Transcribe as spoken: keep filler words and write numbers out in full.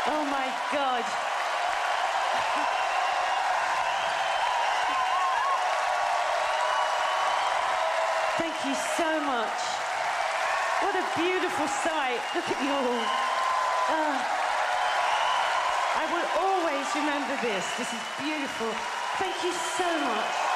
Oh my God. Thank you so much. What a beautiful sight. Look at you all. Uh, I will always remember this. This is beautiful. Thank you so much.